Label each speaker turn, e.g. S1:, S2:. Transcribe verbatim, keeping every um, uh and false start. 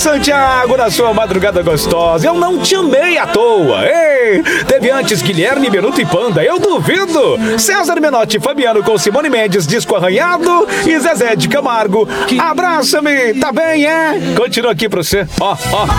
S1: Santiago, na sua madrugada gostosa. Eu não te amei à toa. Ei, teve antes Guilherme, Benuto e Panda, eu duvido. César Menotti, Fabiano com Simone Mendes, Disco Arranhado e Zezé de Camargo. Abraça-me, tá bem, é? Continua aqui pra você. Ó, ó.